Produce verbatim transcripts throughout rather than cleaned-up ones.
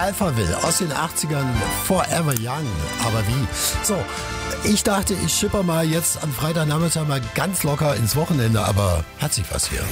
Alphaville aus den achtzigern, Forever Young, aber wie? So, ich dachte, ich schipper mal jetzt am Freitagnachmittag mal ganz locker ins Wochenende, aber hat sich was hier.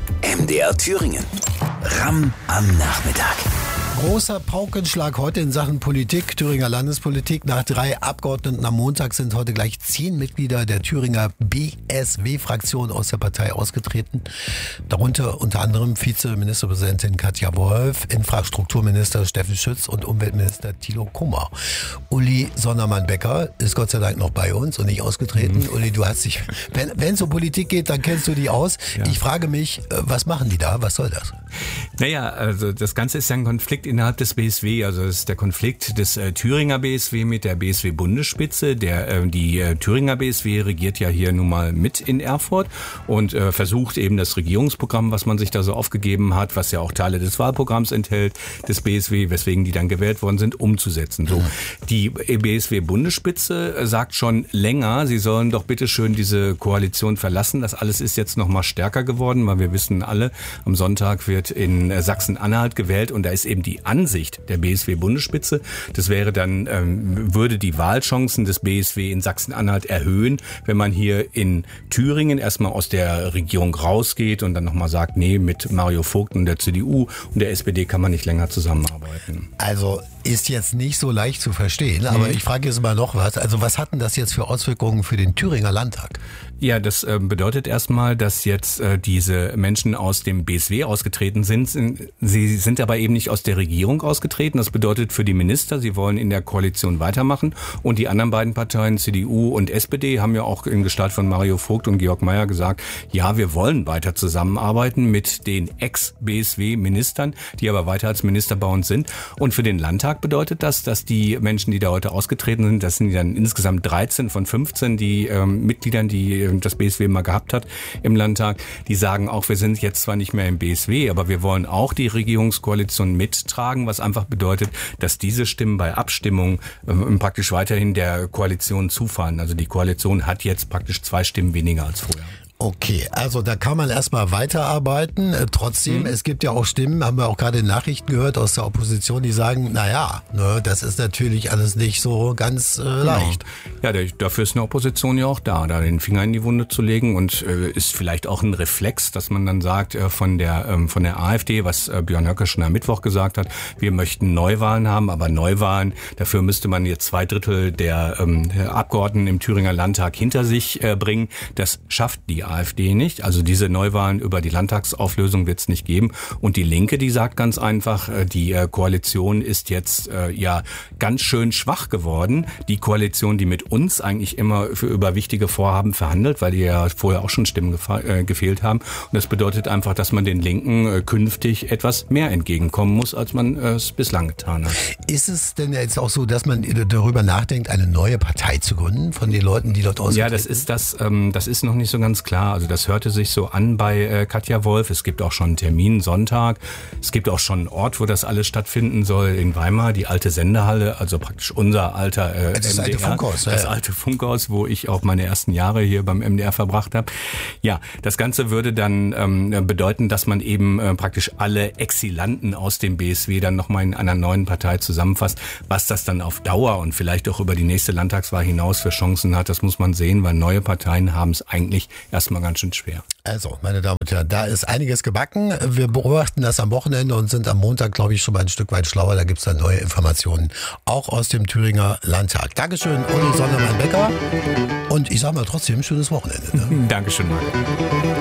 M D R Thüringen. Ramm am Nachmittag. Großer Paukenschlag heute in Sachen Politik, Thüringer Landespolitik. Nach drei Abgeordneten am Montag sind heute gleich zehn Mitglieder der Thüringer B S W-Fraktion aus der Partei ausgetreten. Darunter unter anderem Vizeministerpräsidentin Katja Wolf, Infrastrukturminister Steffen Schütz und Umweltminister Thilo Kummer. Uli Sondermann-Becker ist Gott sei Dank noch bei uns und nicht ausgetreten. Mhm. Uli, du hast dich, wenn es um Politik geht, dann kennst du die aus. Ja. Ich frage mich, was machen die da? Was soll das? Naja, also das Ganze ist ja ein Konflikt innerhalb des B S W. Also es ist der Konflikt des äh, Thüringer B S W mit der B S W-Bundesspitze. Der, äh, die äh, Thüringer B S W regiert ja hier nun mal mit in Erfurt und äh, versucht eben das Regierungsprogramm, was man sich da so aufgegeben hat, was ja auch Teile des Wahlprogramms enthält, des B S W, weswegen die dann gewählt worden sind, umzusetzen. So, die B S W-Bundesspitze sagt schon länger, sie sollen doch bitte schön diese Koalition verlassen. Das alles ist jetzt noch mal stärker geworden, weil wir wissen alle, am Sonntag wird in Sachsen-Anhalt gewählt und da ist eben die Ansicht der B S W-Bundesspitze, das wäre dann, ähm, würde die Wahlchancen des B S W in Sachsen-Anhalt erhöhen, wenn man hier in Thüringen erstmal aus der Regierung rausgeht und dann nochmal sagt, nee, mit Mario Vogt und der C D U und der S P D kann man nicht länger zusammenarbeiten. Also ist jetzt nicht so leicht zu verstehen, aber ich frage jetzt mal noch was. Also was hat denn das jetzt für Auswirkungen für den Thüringer Landtag? Ja, das äh, bedeutet erstmal, dass jetzt äh, diese Menschen aus dem B S W ausgetreten sind. Sie sind aber eben nicht aus der Regierung ausgetreten. Das bedeutet für die Minister, sie wollen in der Koalition weitermachen. Und die anderen beiden Parteien, C D U und S P D, haben ja auch in Gestalt von Mario Vogt und Georg Mayer gesagt, ja, wir wollen weiter zusammenarbeiten mit den Ex-B S W-Ministern, die aber weiter als Minister bei uns sind. Und für den Landtag bedeutet das, dass die Menschen, die da heute ausgetreten sind, das sind dann insgesamt dreizehn von fünfzehn die ähm, Mitgliedern, die das B S W mal gehabt hat im Landtag, die sagen auch, wir sind jetzt zwar nicht mehr im B S W, aber wir wollen auch die Regierungskoalition mittragen, was einfach bedeutet, dass diese Stimmen bei Abstimmung ähm, praktisch weiterhin der Koalition zufallen. Also die Koalition hat jetzt praktisch zwei Stimmen weniger als vorher. Okay, also da kann man erstmal weiterarbeiten. Äh, trotzdem, mhm. es gibt ja auch Stimmen, haben wir auch gerade in Nachrichten gehört aus der Opposition, die sagen, naja, ne, das ist natürlich alles nicht so ganz äh, leicht. Ja, der, dafür ist eine Opposition ja auch da, da den Finger in die Wunde zu legen und äh, ist vielleicht auch ein Reflex, dass man dann sagt äh, von der ähm, von der AfD, was äh, Björn Höcke schon am Mittwoch gesagt hat, wir möchten Neuwahlen haben, aber Neuwahlen, dafür müsste man jetzt zwei Drittel der ähm, Abgeordneten im Thüringer Landtag hinter sich äh, bringen. Das schafft die AfD nicht. Also diese Neuwahlen über die Landtagsauflösung wird es nicht geben. Und die Linke, die sagt ganz einfach, die Koalition ist jetzt äh, ja ganz schön schwach geworden. Die Koalition, die mit uns eigentlich immer für über wichtige Vorhaben verhandelt, weil die ja vorher auch schon Stimmen gefa- äh, gefehlt haben. Und das bedeutet einfach, dass man den Linken äh, künftig etwas mehr entgegenkommen muss, als man äh, es bislang getan hat. Ist es denn jetzt auch so, dass man darüber nachdenkt, eine neue Partei zu gründen von den Leuten, die dort ausgetreten sind? Ja, das ist das, ähm, das ist noch nicht so ganz klar. Also das hörte sich so an bei äh, Katja Wolf. Es gibt auch schon einen Termin, Sonntag. Es gibt auch schon einen Ort, wo das alles stattfinden soll, in Weimar, die alte Sendehalle, also praktisch unser alter äh, das M D R. Alte Funkhaus, ja, das ja. alte Funkhaus, wo ich auch meine ersten Jahre hier beim M D R verbracht habe. Ja, das Ganze würde dann ähm, bedeuten, dass man eben äh, praktisch alle Exilanten aus dem B S W dann nochmal in einer neuen Partei zusammenfasst. Was das dann auf Dauer und vielleicht auch über die nächste Landtagswahl hinaus für Chancen hat, das muss man sehen, weil neue Parteien haben es eigentlich erstmal ganz schön schwer. Also, meine Damen und Herren, da ist einiges gebacken. Wir beobachten das am Wochenende und sind am Montag, glaube ich, schon mal ein Stück weit schlauer. Da gibt es dann neue Informationen, auch aus dem Thüringer Landtag. Dankeschön, Uli Sondermann-Becker. Und ich sage mal trotzdem, schönes Wochenende. Ne? Dankeschön, Marc.